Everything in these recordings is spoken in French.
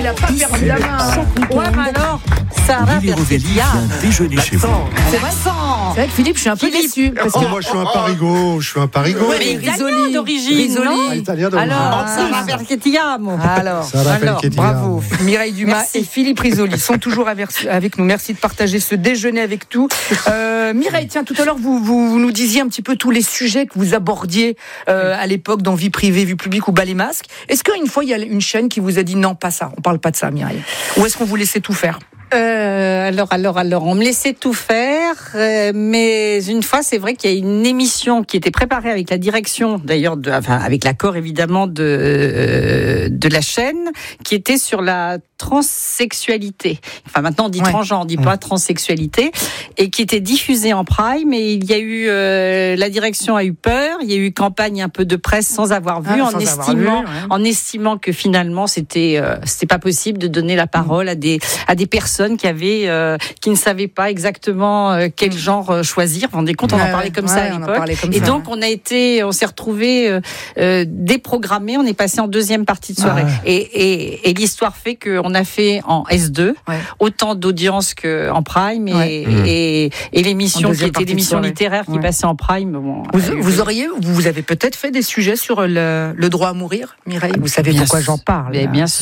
n'a pas perdu la main. Ouais, alors, Sarah Lily Rovelli vient déjeuner chez vous. C'est vrai que Philippe, je suis un peu déçu. Parce que... moi, je suis un parigo. Ouais, mais italien d'origine, non? Italien d'origine. Alors, Sarah Perchettiamo. Alors, bravo. Mireille Dumas et Philippe Risoli sont toujours avec nous. Merci de partager ce déjeuner avec tout. Mireille, tiens, tout à l'heure, vous nous disiez un petit peu tous les sujets que vous abordiez à l'époque dans vie privée, vie publique ou bas les masques. Est-ce qu'une fois, il y a une chaîne qui vous a dit non, pas ça, on parle pas de ça, Mireille? Ou est-ce qu'on vous laissait tout faire? Alors, on me laissait tout faire, mais une fois, c'est vrai qu'il y a une émission qui était préparée avec la direction, d'ailleurs, avec l'accord évidemment de la chaîne, qui était sur la transsexualité. Enfin, maintenant on dit transgenre, on dit pas transsexualité, et qui était diffusée en prime. Et il y a eu, la direction a eu peur. Il y a eu campagne un peu de presse sans avoir vu, en estimant que finalement c'était pas possible de donner la parole à des personnes qui ne savaient pas exactement quel genre choisir. Vous vous rendez compte, on en parlait comme ça à l'époque. Et donc on s'est retrouvés déprogrammés. On est passé en deuxième partie de soirée. Et l'histoire fait qu'on a fait en S2 autant d'audience qu'en prime et l'émission qui était l'émission littéraire qui passait en prime. Bon, vous avez peut-être fait des sujets sur le droit à mourir, Mireille. Vous savez pourquoi j'en parle. Mais bien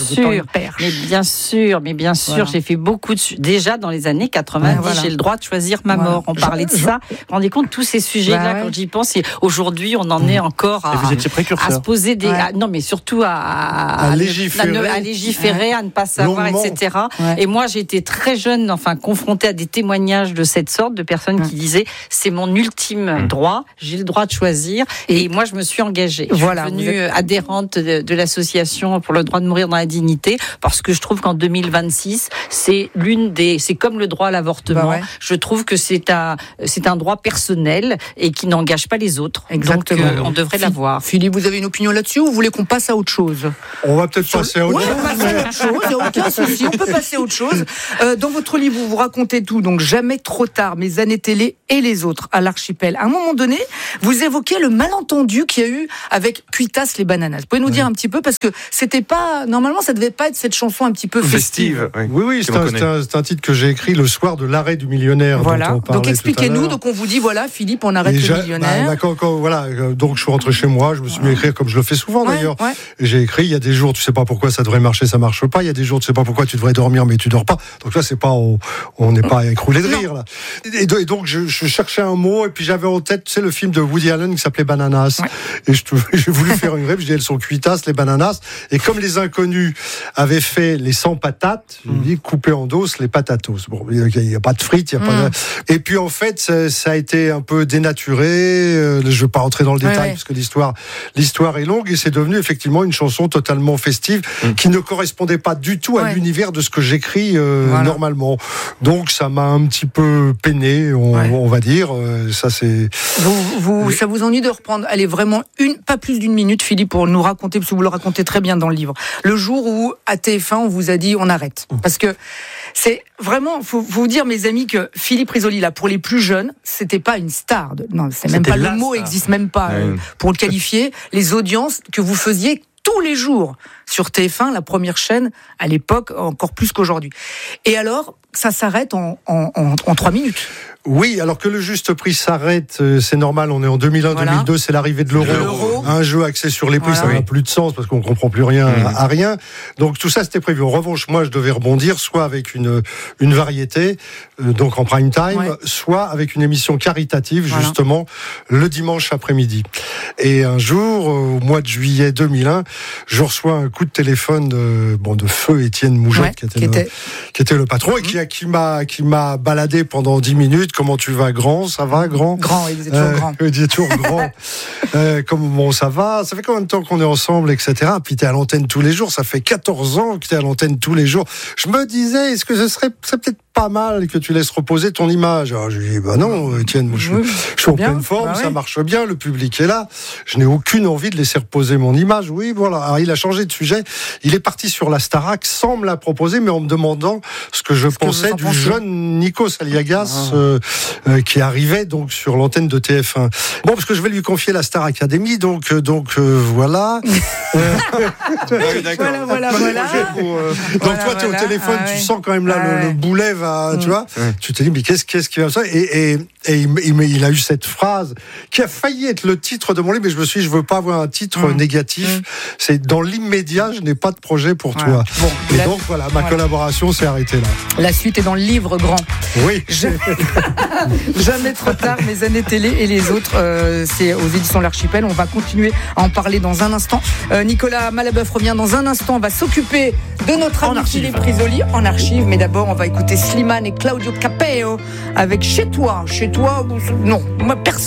sûr, j'ai fait beaucoup de déjà dans les années 90, j'ai le droit de choisir ma mort. On parlait de ça. Vous vous rendez compte tous ces sujets-là quand j'y pense. Et aujourd'hui, on en est encore à se poser des. Non, mais surtout à légiférer, à ne pas savoir, etc. Et moi, j'ai été très jeune, confrontée à des témoignages de cette sorte, de personnes qui disaient c'est mon ultime droit, j'ai le droit de choisir. Et moi, je me suis engagée. Je suis devenue adhérente de l'association pour le droit de mourir dans la dignité, parce que je trouve qu'en 2026, c'est comme le droit à l'avortement. Je trouve que c'est un droit personnel et qui n'engage pas les autres. Exactement. Donc, on devrait l'avoir. Philippe, vous avez une opinion là-dessus ou vous voulez qu'on passe à autre chose? On va peut-être passer à autre chose. On va passer à autre chose. Il n'y a aucun souci. On peut passer à autre chose. Dans votre livre, vous racontez tout. Donc, jamais trop tard, mes années télé et les autres à l'archipel. À un moment donné, vous évoquez le malentendu qu'il y a eu avec Cuitas les bananas. Vous pouvez nous dire un petit peu, parce que c'était pas, normalement, ça devait pas être cette chanson un petit peu festive. Oui, c'est un titre que j'ai écrit le soir de l'arrêt du millionnaire. Voilà. Donc expliquez-nous. Donc on vous dit Philippe, on arrête le millionnaire. Donc je suis rentré chez moi, je me suis mis à écrire comme je le fais souvent d'ailleurs. Et j'ai écrit, il y a des jours tu sais pas pourquoi ça devrait marcher, ça marche pas. Il y a des jours tu sais pas pourquoi tu devrais dormir mais tu dors pas. Donc là c'est pas, on n'est pas écroulé de rire là. Et donc je cherchais un mot et puis j'avais en tête, le film de Woody Allen qui s'appelait Bananas. Et j'ai voulu faire une rêve. Je dis elles sont cuitas les bananas. Et comme les inconnus avaient fait les 100 patates, je dis couper en dos les patatos. Bon, il n'y a pas de frites, il y a pas de... Et puis en fait, ça a été un peu dénaturé. Je ne vais pas rentrer dans le détail parce que l'histoire est longue et c'est devenu effectivement une chanson totalement festive qui ne correspondait pas du tout à l'univers de ce que j'écris normalement. Donc ça m'a un petit peu peiné, on va dire. Ça c'est. Ça vous ennuie de reprendre? Allez, vraiment pas plus d'une minute, Philippe, pour nous raconter, parce que vous le racontez très bien dans le livre. Le jour où à TF1 on vous a dit on arrête, parce que c'est vraiment, faut vous dire, mes amis, que Philippe Risoli, là, pour les plus jeunes, c'était pas une star. Non, c'est même pas, le mot existe même pas pour le qualifier. Les audiences que vous faisiez tous les jours sur TF1, la première chaîne, à l'époque, encore plus qu'aujourd'hui. Et alors, ça s'arrête en 3 minutes. Oui, alors que le juste prix s'arrête, c'est normal, on est en 2001-2002, c'est l'arrivée de l'euro. Un jeu axé sur les prix, ça n'a plus de sens parce qu'on ne comprend plus rien à rien. Donc tout ça, c'était prévu. En revanche, moi, je devais rebondir soit avec une variété, donc en prime time, soit avec une émission caritative, justement, le dimanche après-midi. Et un jour, au mois de juillet 2001, je reçois un coup de téléphone de feu Étienne Mougette, qui était le patron et qui m'a baladé pendant 10 minutes. Comment tu vas, grand? Ça va, grand? Grand, il disait toujours grand. Il disait toujours grand. Comment ça va? Ça fait combien de temps qu'on est ensemble, etc. Puis t'es à l'antenne tous les jours. Ça fait 14 ans que t'es à l'antenne tous les jours. Je me disais, est-ce que ce serait peut-être pas mal que tu laisses reposer ton image. Alors, je lui dis, bah non, Étienne, moi, je suis en pleine forme, ça marche bien, le public est là. Je n'ai aucune envie de laisser reposer mon image. Oui, voilà. Alors, il a changé de sujet. Il est parti sur la Starac sans me la proposer, mais en me demandant ce que je pensais du jeune Nikos Aliagas qui arrivait donc sur l'antenne de TF1. Bon, parce que je vais lui confier la Star Academy, donc voilà. Voilà. Donc toi, tu es au téléphone, tu sens quand même là le boulet va, tu vois. Tu te dis, mais qu'est-ce qui va ça ? Et il a eu cette phrase qui a failli être le titre de mon livre, mais je me suis dit, je veux pas avoir un titre négatif. C'est dans l'immédiat, je n'ai pas de projet pour toi. Bon, et donc voilà, ma collaboration s'est arrêtée là. La suite est dans le livre grand. Oui. Jamais trop tard, mes années télé et les autres, c'est aux éditions L'Archipel. On va continuer à en parler dans un instant. Nicolas Malabeuf revient dans un instant. On va s'occuper de notre ami Philippe Risoli en archive. Mais d'abord, on va écouter Slimane et Claudio Capeo avec Chez toi. Chez toi, non, moi personne.